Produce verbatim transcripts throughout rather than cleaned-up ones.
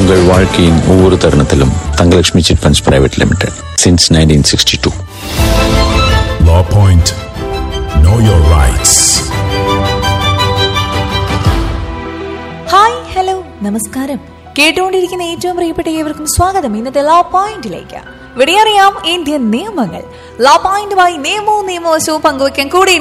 உங்கள் வாழ்க்கையின் ஒவ்வொரு தருணத்திலும் Thangalakshmi chit funds private limited since nineteen sixty-two. Law Point. Know your rights. Hi, hello, നമസ്കാരം. കേട്ടുകൊണ്ടിരിക്കുന്ന ഏറ്റവും പ്രിയപ്പെട്ട ഏവർക്കും സ്വാഗതം ഇന്നത്തെ ലോ പോയിന്റിലേക്ക്. ഇവിടെ അറിയാം ഇന്ത്യൻ നിയമങ്ങൾ. ലോ പോയിന്റുമായി നിയമവും നിയമവശവും പങ്കുവയ്ക്കാൻ കൂടെ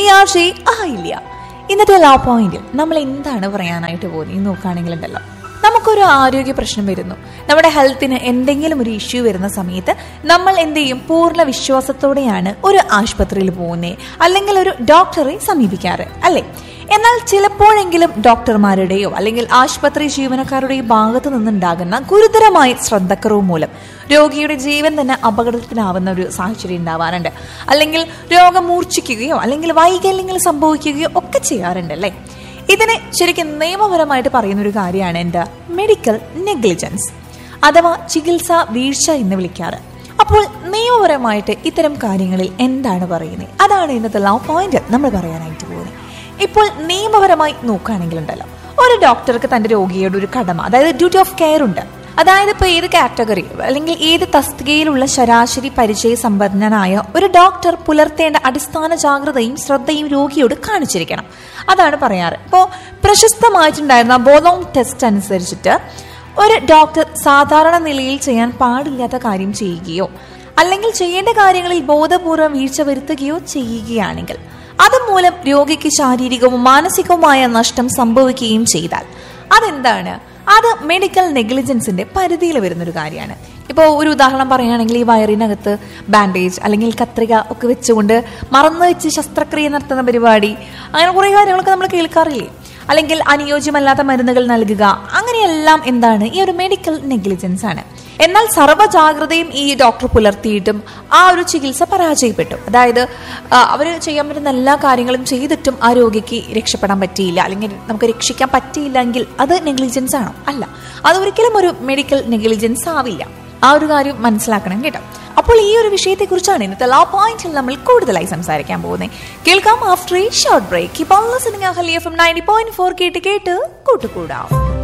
ആയില്ല. ഇന്നത്തെ ലോ പോയിന്റിൽ നമ്മൾ എന്താണ് പറയാനായിട്ട് പോകുന്നത് നോക്കുകയാണെങ്കിലുണ്ടല്ലോ, നമുക്കൊരു ആരോഗ്യ പ്രശ്നം വരുന്നു, നമ്മുടെ ഹെൽത്തിന് എന്തെങ്കിലും ഒരു ഇഷ്യൂ വരുന്ന സമയത്ത് നമ്മൾ എന്ത് ചെയ്യും? പൂർണ്ണ വിശ്വാസത്തോടെയാണ് ഒരു ആശുപത്രിയിൽ പോകുന്നത്, അല്ലെങ്കിൽ ഒരു ഡോക്ടറെ സമീപിക്കാറ്, അല്ലേ? എന്നാൽ ചിലപ്പോഴെങ്കിലും ഡോക്ടർമാരുടെയോ അല്ലെങ്കിൽ ആശുപത്രി ജീവനക്കാരുടെയോ ഭാഗത്ത് നിന്നുണ്ടാകുന്ന ഗുരുതരമായ ശ്രദ്ധക്കുറവ് മൂലം രോഗിയുടെ ജീവൻ തന്നെ അപകടത്തിലാവുന്ന ഒരു സാഹചര്യം ഉണ്ടാവാറുണ്ട്. അല്ലെങ്കിൽ രോഗം മൂർച്ഛിക്കുകയോ അല്ലെങ്കിൽ വൈകല്യങ്ങൾ സംഭവിക്കുകയോ ഒക്കെ ചെയ്യാറുണ്ട്, അല്ലേ? ഇതിനെ ശരിക്കും നിയമപരമായിട്ട് പറയുന്ന ഒരു കാര്യമാണ് എന്താ? മെഡിക്കൽ നെഗ്ലിജൻസ് അഥവാ ചികിത്സാ വീഴ്ച എന്ന് വിളിക്കാറ്. അപ്പോൾ നിയമപരമായിട്ട് ഇത്തരം കാര്യങ്ങളിൽ എന്താണ് പറയുന്നത്? അതാണ് ഇന്നത്തെ ലോ പോയിന്റ് നമ്മൾ പറയാനായിട്ട് പോകുന്നത്. ഇപ്പോൾ നിയമപരമായി നോക്കുകയാണെങ്കിലുണ്ടല്ലോ, ഒരു ഡോക്ടർക്ക് തന്റെ രോഗിയുടെ ഒരു കടമ, അതായത് ഡ്യൂട്ടി ഓഫ് കെയർ ഉണ്ട്. അതായത് ഇപ്പോൾ ഏത് കാറ്റഗറി അല്ലെങ്കിൽ ഏത് തസ്തികയിലുള്ള ശരാശരി പരിചയ സമ്പന്നനായ ഒരു ഡോക്ടർ പുലർത്തേണ്ട അടിസ്ഥാന ജാഗ്രതയും ശ്രദ്ധയും രോഗിയോട് കാണിച്ചിരിക്കണം. അതാണ് പറയാറ്. ഇപ്പോൾ പ്രശസ്തമായിട്ടുണ്ടായിരുന്ന ബോലോങ് ടെസ്റ്റ് അനുസരിച്ചിട്ട് ഒരു ഡോക്ടർ സാധാരണ നിലയിൽ ചെയ്യാൻ പാടില്ലാത്ത കാര്യം ചെയ്യുകയോ അല്ലെങ്കിൽ ചെയ്യേണ്ട കാര്യങ്ങളിൽ ബോധപൂർവ്വം വീഴ്ച വരുത്തുകയോ ചെയ്യുകയാണെങ്കിൽ അതുമൂലം രോഗിക്ക് ശാരീരികവും മാനസികവുമായ നഷ്ടം സംഭവിക്കുകയും ചെയ്താൽ അതെന്താണ്? അത് മെഡിക്കൽ നെഗ്ലിജൻസിന്റെ പരിധിയിൽ വരുന്നൊരു കാര്യമാണ്. ഇപ്പോൾ ഒരു ഉദാഹരണം പറയുകയാണെങ്കിൽ, ഈ വയറിനകത്ത് ബാൻഡേജ് അല്ലെങ്കിൽ കത്രിക ഒക്കെ വെച്ചുകൊണ്ട് മറന്നു വെച്ച് ശസ്ത്രക്രിയ നടത്തുന്ന പരിപാടി, അങ്ങനെ കുറേ കാര്യങ്ങളൊക്കെ നമ്മൾ കേൾക്കാറില്ലേ? അല്ലെങ്കിൽ അനുയോജ്യമല്ലാത്ത മരുന്നുകൾ നൽകുക, അങ്ങനെയെല്ലാം എന്താണ്? ഈ ഒരു മെഡിക്കൽ നെഗ്ലിജൻസ് ആണ്. എന്നാൽ സർവ്വജാഗ്രതയും ഈ ഡോക്ടർ പുലർത്തിയിട്ടും ആ ഒരു ചികിത്സ പരാജയപ്പെട്ടു. അതായത് അവർ ചെയ്യാൻ പറ്റുന്ന എല്ലാ കാര്യങ്ങളും ചെയ്തിട്ടും ആ രോഗിക്ക് രക്ഷപ്പെടാൻ പറ്റിയില്ല, അല്ലെങ്കിൽ നമുക്ക് രക്ഷിക്കാൻ പറ്റിയില്ലെങ്കിൽ അത് നെഗ്ലിജൻസ് ആണോ? അല്ല, അതൊരിക്കലും ഒരു മെഡിക്കൽ നെഗ്ലിജൻസ് ആവില്ല. ആ ഒരു കാര്യം മനസ്സിലാക്കണം കേട്ടോ. അപ്പോൾ ഈ ഒരു വിഷയത്തെക്കുറിച്ചാണ് ഇന്നത്തെ ലോ പോയിന്റിൽ നമ്മൾ കൂടുതലായി സംസാരിക്കാൻ പോകുന്നത്. കേൾക്കാം ആഫ്റ്റർ എ ഷോർട്ട് ബ്രേക്ക്. ഇപ്പോൾ listening Ahalya F M ninety point four കേട്ട് കേട്ട് കൂട്ടുകൂടാം.